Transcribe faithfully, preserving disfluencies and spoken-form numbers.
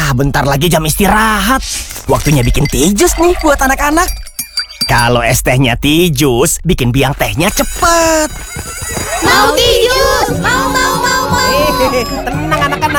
Ah, bentar lagi jam istirahat. Waktunya bikin tea jus nih buat anak-anak. Kalau es tehnya tea jus, bikin biang tehnya cepet. Mau tea jus, mau mau mau mau. Hehehe, tenang anak-anak.